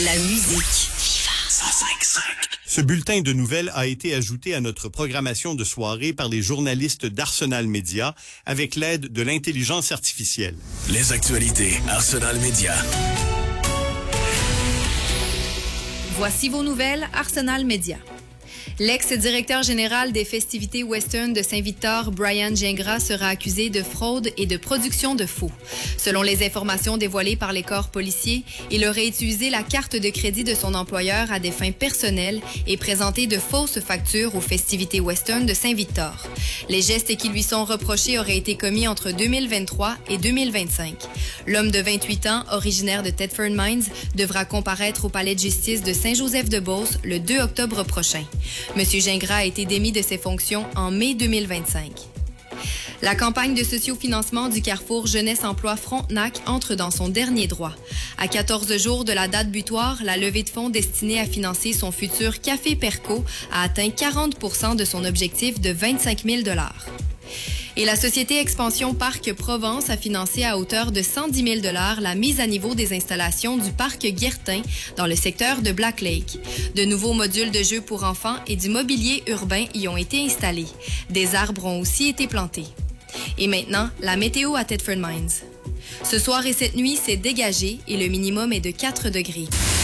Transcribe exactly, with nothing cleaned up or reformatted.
La musique. cent cinq virgule cinq. Ce bulletin de nouvelles a été ajouté à notre programmation de soirée par les journalistes d'Arsenal Média avec l'aide de l'intelligence artificielle. Les actualités Arsenal Média. Voici vos nouvelles Arsenal Média. L'ex-directeur général des festivités western de Saint-Victor, Brian Gingras, sera accusé de fraude et de production de faux. Selon les informations dévoilées par les corps policiers, il aurait utilisé la carte de crédit de son employeur à des fins personnelles et présenté de fausses factures aux festivités western de Saint-Victor. Les gestes qui lui sont reprochés auraient été commis entre deux mille vingt-trois et deux mille vingt-cinq. L'homme de vingt-huit ans, originaire de Thetford Mines, devra comparaître au palais de justice de Saint-Joseph-de-Beauce le deux octobre prochain. M. Gingras a été démis de ses fonctions en mai deux mille vingt-cinq. La campagne de sociofinancement du Carrefour Jeunesse Emploi Frontenac entre dans son dernier droit. À quatorze jours de la date butoir, la levée de fonds destinée à financer son futur Café Perco a atteint quarante pour cent de son objectif de vingt-cinq mille dollars. Et la société Expansion Parc Provence a financé à hauteur de cent dix mille dollars la mise à niveau des installations du parc Guertin dans le secteur de Black Lake. De nouveaux modules de jeux pour enfants et du mobilier urbain y ont été installés. Des arbres ont aussi été plantés. Et maintenant, la météo à Thetford Mines. Ce soir et cette nuit, c'est dégagé et le minimum est de quatre degrés.